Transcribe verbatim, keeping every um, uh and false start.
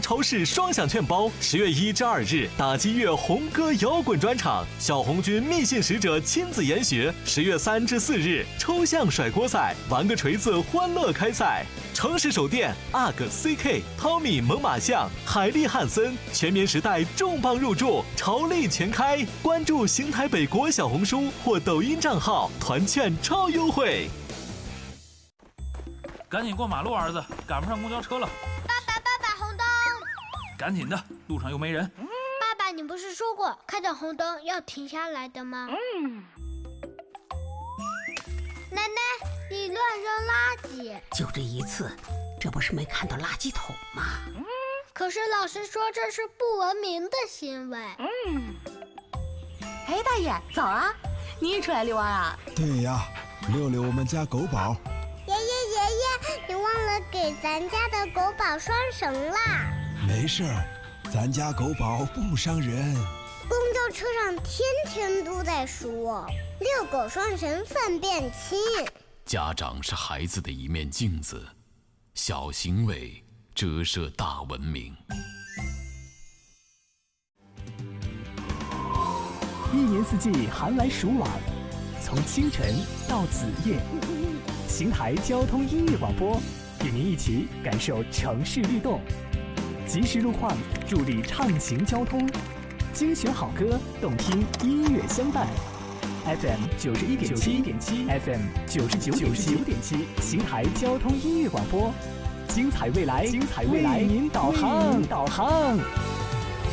超市双享券包，十月一至二日打击乐红歌摇滚专场，小红军密信使者亲自研学。十月三至四日抽象甩锅赛，玩个锤子欢乐开赛。诚实手电 A G C K、汤米猛犸象、海利汉森，全棉时代重磅入驻，潮力全开。关注邢台北国小红书或抖音账号，团券超优惠。 赶紧过马路，儿子，赶不上公交车了。 爸爸，爸爸，红灯！ 赶紧的，路上又没人。 爸爸，你不是说过看到红灯要停下来的吗？嗯。奶奶，你乱扔垃圾。 就这一次，这不是没看到垃圾桶吗？ 嗯。可是老师说这是不文明的行为。嗯。 哎，大爷，早啊！你也出来遛弯啊？ 对呀，遛遛我们家狗宝。 爷爷爷爷，你忘了给咱家的狗宝拴绳啦。 没事儿，咱家狗宝不伤人。 公交车上天天都在说遛狗拴绳粪便轻。 家长是孩子的一面镜子，小行为折射大文明。 一年四季寒来暑往，从清晨到子夜，邢台交通音乐广播与您一起感受城市律动，及时路况助力畅行交通，精选好歌，动听音乐相伴。F M 九十一点七点七 ，F M 九十九点九点七，邢台交通音乐广播，精彩未来，精彩未来，为您导航，导航。